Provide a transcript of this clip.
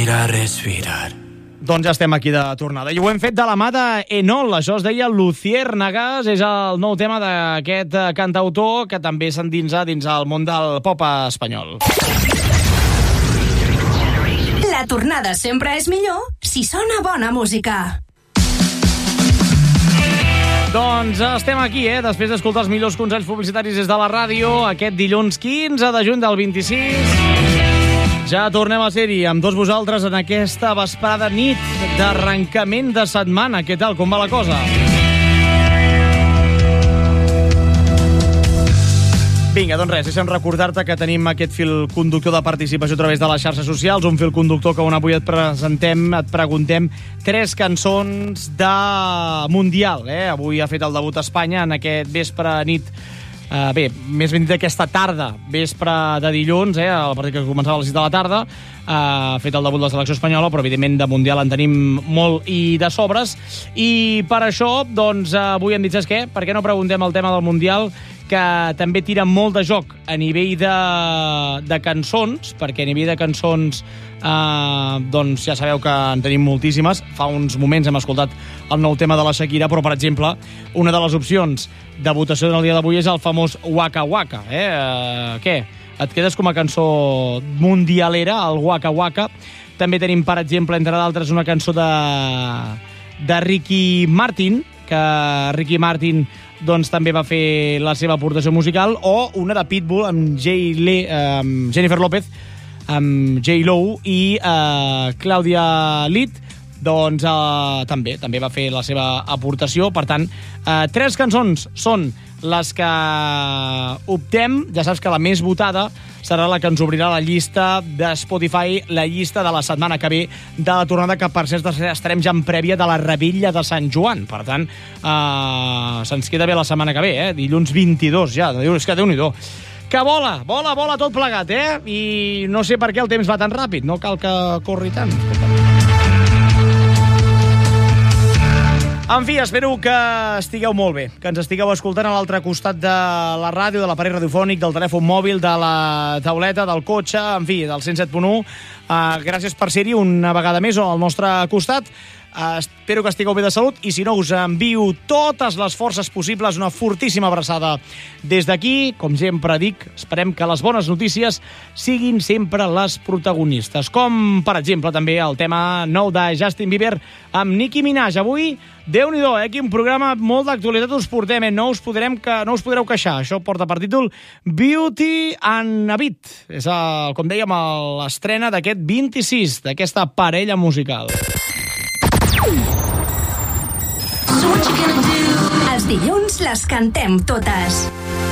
Respira, respirar. Doncs ja estem aquí de tornada. I ho hem fet de la mà d'Enol. Això es deia Luciérnagas. És el nou tema d'aquest cantautor que també s'endinsa dins el món del pop espanyol. La tornada sempre és millor si sona bona música. Doncs estem aquí, després d'escoltar els millors consells publicitaris des de la ràdio, aquest dilluns 15 de juny del 26. Ja tornem a ser-hi amb tots vosaltres en aquesta vesprada nit d'arrencament de setmana. Què tal, com va la cosa? Vinga, doncs res, deixa'm recordar-te que tenim aquest fil conductor de participació a través de les xarxes socials, un fil conductor que on avui et preguntem 3 cançons de Mundial. Avui ha fet el debut a Espanya en aquest vespre nit, més ben dit aquesta tarda, vespre de dilluns, el partit que començava a les 6 de la tarda, ha fet el debut de la selecció espanyola, però evidentment de Mundial en tenim molt i de sobres, i per això, doncs, avui hem dit, saps què? Per què no preguntem el tema del Mundial, que també tira molt de joc a nivell de cançons, perquè a nivell de cançons doncs ja sabeu que en tenim moltíssimes. Fa uns moments hem escoltat el nou tema de la Shakira, però, per exemple, una de les opcions de votació del dia d'avui és el famós Waka Waka. Què? Et quedes com a cançó mundialera, el Waka Waka. També tenim, per exemple, entre d'altres, una cançó de Ricky Martin, que Ricky Martin doncs també va fer la seva aportació musical, o una de Pitbull amb Jennifer López, amb J-Lo i Claudia Litt, doncs també va fer la seva aportació. Per tant, 3 cançons són les que optem. Ja saps que la més votada serà la que ens obrirà la llista de Spotify, la llista de la setmana que ve de la tornada, que per cert estarem ja en prèvia de la Rebella de Sant Joan. Per tant, se'ns queda bé la setmana que ve, dilluns 22 ja. És que Déu-n'hi-do. Que vola tot plegat, I no sé per què el temps va tan ràpid. No cal que corri tant. En fi, espero que estigueu molt bé, que ens estigueu escoltant a l'altre costat de la ràdio, de l'aparell radiofònic, del telèfon mòbil, de la tauleta, del cotxe, en fi, del 107.1. Gràcies per ser-hi una vegada més al nostre costat. Espero que estigueu bé de salut, i si no, us envio totes les forces possibles, una fortíssima abraçada des d'aquí. Com sempre dic, esperem que les bones notícies siguin sempre les protagonistes, com per exemple també el tema nou de Justin Bieber amb Nicki Minaj. Avui, Déu-n'hi-do, quin programa molt d'actualitat us portem, no us podreu queixar. Això porta per títol Beauty and a Beat. És, com dèiem, l'estrena d'aquest 26, d'aquesta parella musical. Els dilluns les cantem totes.